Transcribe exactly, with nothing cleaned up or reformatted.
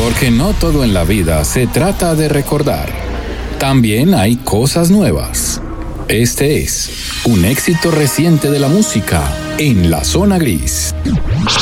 Porque no todo en la vida se trata de recordar. También hay cosas nuevas. Este es un éxito reciente de la música en la zona gris.